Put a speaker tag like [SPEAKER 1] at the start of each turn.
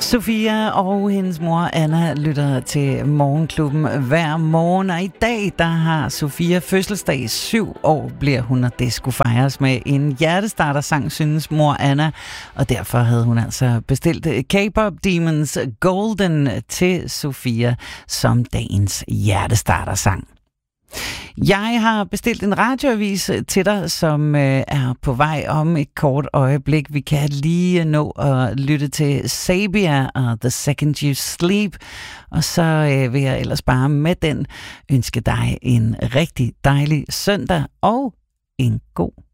[SPEAKER 1] Sofia og hendes mor Anna lytter til Morgenklubben hver morgen, og i dag der har Sofia fødselsdag. 7 år bliver hun, og det skulle fejres med en hjertestarter-sang, synes mor Anna, og derfor havde hun altså bestilt K-pop Demons Golden til Sofia som dagens hjertestarter-sang. Jeg har bestilt en radioavis til dig, som er på vej om et kort øjeblik. Vi kan lige nå at lytte til Sabia og The Second You Sleep. Og så vil jeg ellers bare med den ønske dig en rigtig dejlig søndag og en god